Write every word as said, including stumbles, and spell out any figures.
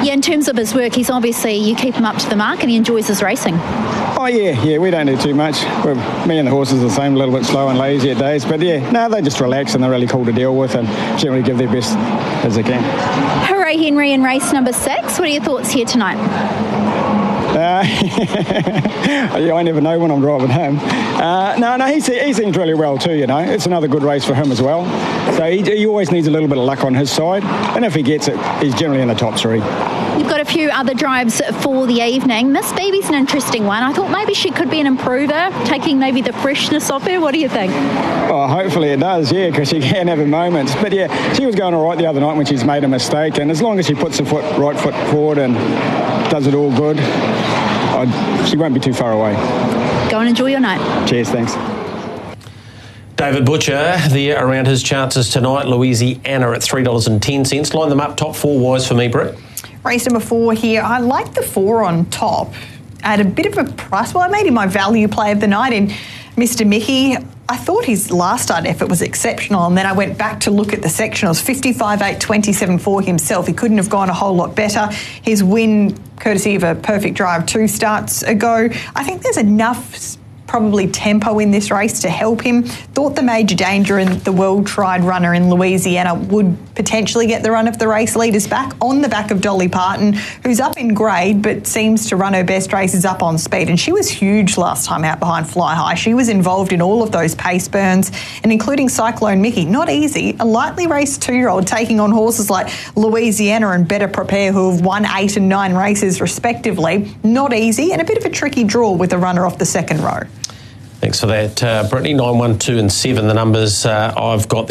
Yeah, in terms of his work, he's obviously, you keep him up to the mark and he enjoys his racing. Oh, yeah, yeah, we don't do too much. We're, me and the horses are the same, a little bit slow and lazy at days. But, yeah, no, they just relax and they're really cool to deal with and generally give their best as they can. Hooray, Henry, in race number six. What are your thoughts here tonight? Uh, yeah, I never know when I'm driving home. Uh, no, no, he, he seems really well too, you know. It's another good race for him as well. So he, he always needs a little bit of luck on his side. And if he gets it, he's generally in the top three. You've got a few other drives for the evening. Miss Baby's an interesting one. I thought maybe she could be an improver, taking maybe the freshness off her. What do you think? Oh, hopefully it does, yeah, because she can have her moments. But yeah, she was going all right the other night when she's made a mistake. And as long as she puts the foot, right foot forward and does it all good, I'd, she won't be too far away. Go and enjoy your night. Cheers, thanks. David Butcher there around his chances tonight. Louisiana at three dollars and ten cents. Line them up, top four wise for me, Britt. Race number four here. I like the four on top at a bit of a price. Well, I made him my value play of the night in Mister Mickey. I thought his last start effort was exceptional, and then I went back to look at the sectionals. fifty-five eight twenty-seven for himself. He couldn't have gone a whole lot better. His win, courtesy of a perfect drive two starts ago. I think there's enough probably tempo in this race to help him. Thought the Major Danger and the well-tried runner in Louisiana would potentially get the run of the race leaders back on the back of Dolly Parton, who's up in grade but seems to run her best races up on speed. And she was huge last time out behind Fly High. She was involved in all of those pace burns, and including Cyclone Mickey. Not easy. A lightly raced two-year-old taking on horses like Louisiana and Better Prepare, who have won eight and nine races respectively. Not easy, and a bit of a tricky draw with a runner off the second row. Thanks for that, uh, Brittany. nine, one, two and seven, the numbers uh, I've got.